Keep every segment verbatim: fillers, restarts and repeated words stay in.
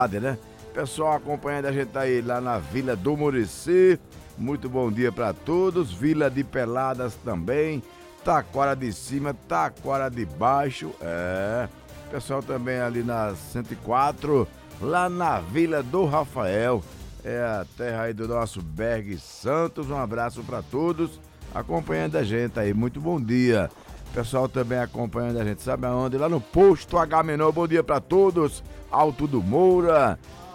né? Pessoal acompanhando a gente aí lá na Vila do Murici. Muito bom dia para todos. Vila de Peladas também. Taquara de cima, Taquara de baixo. É. Pessoal também ali na cento e quatro, lá na Vila do Rafael. É a terra aí do nosso Berg Santos. Um abraço para todos acompanhando a gente aí. Muito bom dia. Pessoal também acompanhando a gente, sabe aonde? Lá no Posto Agamenon. Bom dia para todos. Alto do Moura.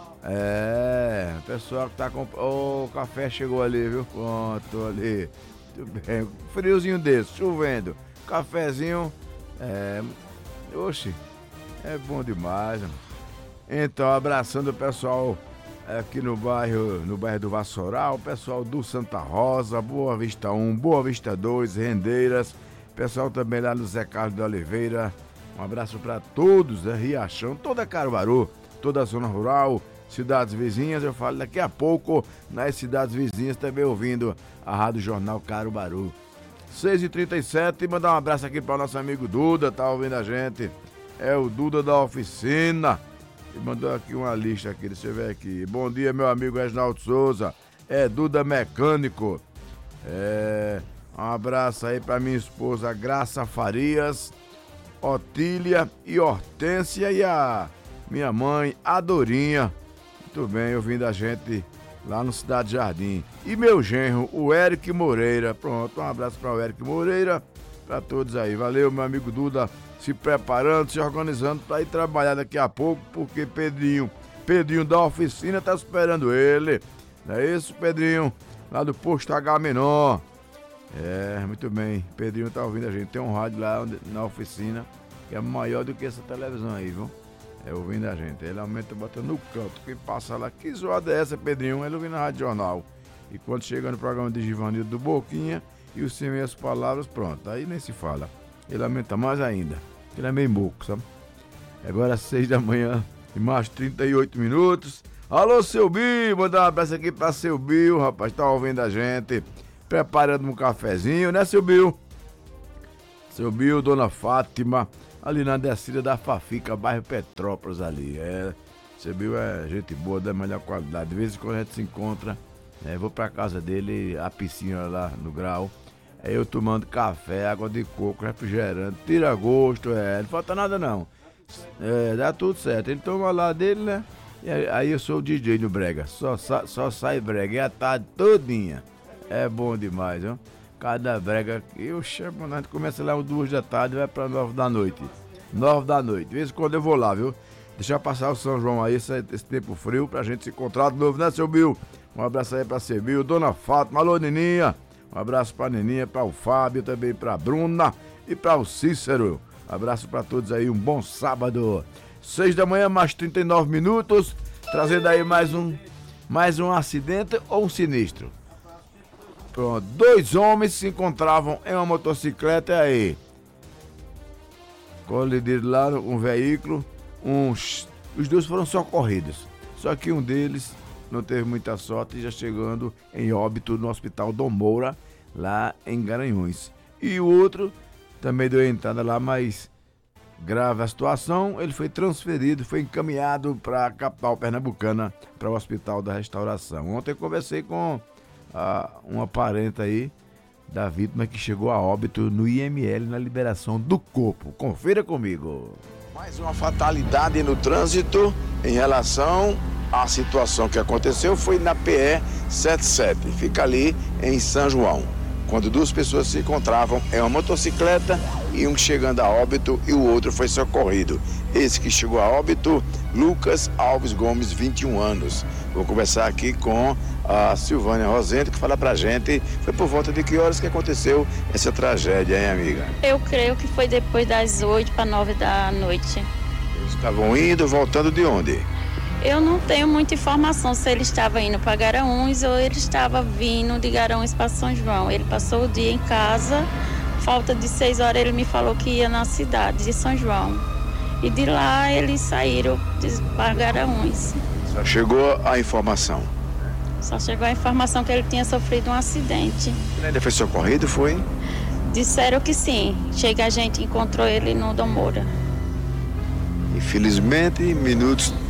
É, pessoal que tá com... Ô, o café chegou ali, viu? Pronto, ali. Muito bem. Friozinho desse, chovendo. Cafezinho. É. Oxi. É bom demais, mano. Então, abraçando o pessoal aqui no bairro, no bairro do Vassoural, o pessoal do Santa Rosa, Boa Vista um, Boa Vista dois, Rendeiras, pessoal também lá no Zé Carlos de Oliveira. Um abraço para todos, né? Riachão, toda Caruaru, toda a zona rural, cidades vizinhas. Eu falo daqui a pouco nas cidades vizinhas também ouvindo a Rádio Jornal Caruaru. seis e trinta e sete, mandar um abraço aqui para o nosso amigo Duda, tá ouvindo a gente. É o Duda da oficina. Ele mandou aqui uma lista aqui, deixa eu ver aqui. Bom dia, meu amigo Reginaldo Souza. É Duda Mecânico. É, um abraço aí pra minha esposa Graça Farias, Otília e Hortência e a minha mãe Adorinha. Muito bem, ouvindo a gente lá no Cidade Jardim. E meu genro, o Eric Moreira. Pronto, um abraço para o Eric Moreira, para todos aí. Valeu, meu amigo Duda, se preparando, se organizando para ir trabalhar daqui a pouco, porque Pedrinho, Pedrinho da oficina tá esperando ele. Não é isso, Pedrinho? Lá do Posto Agamenon. É, muito bem. Pedrinho tá ouvindo a gente. Tem um rádio lá na oficina que é maior do que essa televisão aí, viu? É ouvindo a gente. Ele aumenta, bota no canto. Quem passa lá, que zoada é essa, Pedrinho? Ele ouvindo a Rádio Jornal. E quando chega no programa de Givanildo do Boquinha e os sem as palavras, pronto. Aí nem se fala. Ele aumenta mais ainda. Ele é meio moco, sabe? Agora às seis da manhã e mais trinta e oito minutos. Alô, seu Bill, mandar um abraço aqui pra seu Bill, rapaz, tá ouvindo a gente, preparando um cafezinho, né, seu Bill? Seu Bill, Dona Fátima, ali na descida da Fafica, bairro Petrópolis ali, é, seu Bill é gente boa, da melhor qualidade, de vez em quando a gente se encontra, né, vou pra casa dele, a piscina lá no Grau, aí eu tomando café, água de coco, refrigerante, tira gosto, é, não falta nada não, é, dá tudo certo, ele toma lá dele, né? E aí eu sou o D J no Brega, só, só, só sai brega, é a tarde todinha. É bom demais, viu? Cada brega, eu chamo, a gente começa lá às duas da tarde e vai pra nove da noite. Nove da noite, de vez em quando eu vou lá, viu? Deixa passar o São João aí, esse, esse tempo frio, pra gente se encontrar de novo, né, seu Bill? Um abraço aí pra seu Bill, Dona Fátima, alô, Neninha. Um abraço pra Neninha, pra o Fábio, também pra Bruna e pra o Cícero. Um abraço pra todos aí, um bom sábado. Seis da manhã, mais trinta e nove minutos, trazendo aí mais um, mais um acidente ou um sinistro. Pronto, dois homens se encontravam em uma motocicleta e aí, colidiram lá um veículo, uns, os dois foram socorridos, só que um deles não teve muita sorte, já chegando em óbito no Hospital Dom Moura, lá em Garanhuns. E o outro também deu entrada lá, mas grave a situação, ele foi transferido, foi encaminhado para a capital pernambucana, para o Hospital da Restauração. Ontem eu conversei com ah, uma parente aí da vítima que chegou a óbito no I M L na liberação do corpo. Confira comigo. Mais uma fatalidade no trânsito em relação à situação que aconteceu foi na P E setenta e sete, fica ali em São João, quando duas pessoas se encontravam em uma motocicleta e um chegando a óbito e o outro foi socorrido. Esse que chegou a óbito, Lucas Alves Gomes, vinte e um anos. Vou conversar aqui com a Silvânia Rosendo, que fala pra gente, foi por volta de que horas que aconteceu essa tragédia, hein, amiga? Eu creio que foi depois das oito para nove da noite. Eles estavam indo, voltando de onde? Eu não tenho muita informação se ele estava indo para Garanhuns ou ele estava vindo de Garanhuns para São João. Ele passou o dia em casa, falta de seis horas ele me falou que ia na cidade de São João. E de lá eles saíram para Garanhuns. Só chegou a informação? Só chegou a informação que ele tinha sofrido um acidente. Ele ainda foi socorrido, foi? Disseram que sim. Chega, a gente encontrou ele no Dom Moura. Infelizmente, minutos